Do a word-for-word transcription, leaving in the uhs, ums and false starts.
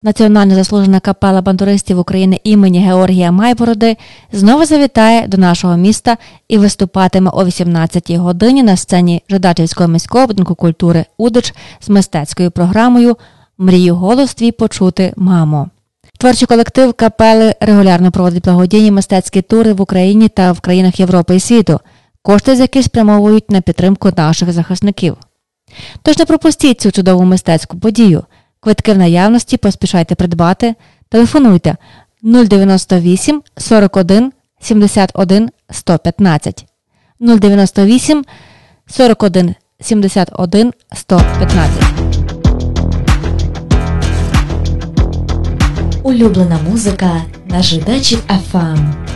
Національно заслужена капела бандуристів України імені Георгія Майбороди знову завітає до нашого міста і виступатиме о вісімнадцятій годині на сцені Жидачівського міського будинку культури «Удич» з мистецькою програмою «Мрію голос твій почути, мамо». Творчий колектив капели регулярно проводить благодійні мистецькі тури в Україні та в країнах Європи і світу, кошти з яких спрямовують на підтримку наших захисників. Тож не пропустіть цю чудову мистецьку подію. Квитки в наявності, поспішайте придбати. Телефонуйте нуль дев'яносто вісім сорок один сімдесят один сто п'ятнадцять. нуль дев'яносто вісім сорок один сімдесят один сто п'ятнадцять. Улюблена музика на Жидачів еф ем.